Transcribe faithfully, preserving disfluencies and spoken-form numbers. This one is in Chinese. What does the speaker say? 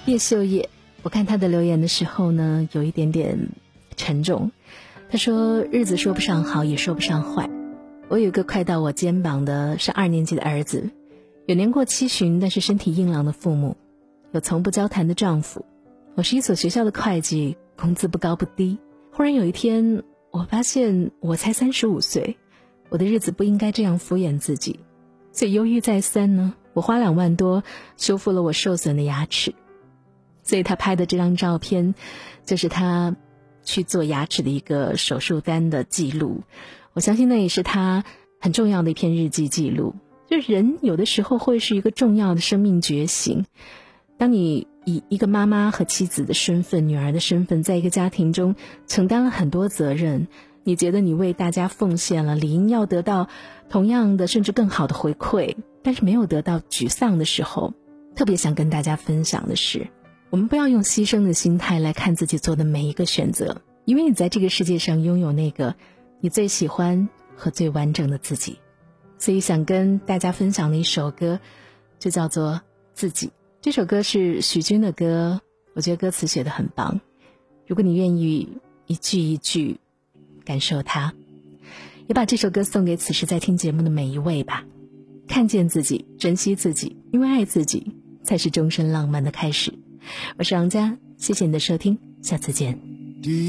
叶秀叶，我看他的留言的时候呢，有一点点沉重。他说日子说不上好也说不上坏，我有一个快到我肩膀的是二年级的儿子，有年过七旬但是身体硬朗的父母，有从不交谈的丈夫。我是一所学校的会计，工资不高不低。忽然有一天我发现我才三十五岁，我的日子不应该这样敷衍自己，所以忧郁再三呢，我花两万多修复了我受损的牙齿。所以他拍的这张照片就是他去做牙齿的一个手术单的记录，我相信那也是他很重要的一篇日记记录。就是人有的时候会是一个重要的生命觉醒，当你以一个妈妈和妻子的身份、女儿的身份，在一个家庭中承担了很多责任，你觉得你为大家奉献了，理应要得到同样的甚至更好的回馈，但是没有得到沮丧的时候，特别想跟大家分享的是，我们不要用牺牲的心态来看自己做的每一个选择，因为你在这个世界上拥有那个你最喜欢和最完整的自己。所以想跟大家分享的一首歌就叫做自己。这首歌是许君的歌，我觉得歌词写得很棒，如果你愿意一句一句感受它，也把这首歌送给此时在听节目的每一位吧。看见自己，珍惜自己，因为爱自己才是终身浪漫的开始。我是王佳，谢谢你的收听，下次见。